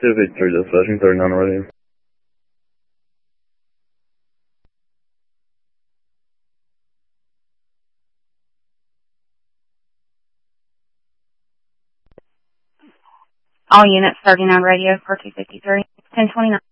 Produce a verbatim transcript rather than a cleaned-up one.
two fifty-three, this Flushing thirty-nine radio. All units, thirty-nine radio for two fifty-three, ten twenty-nine.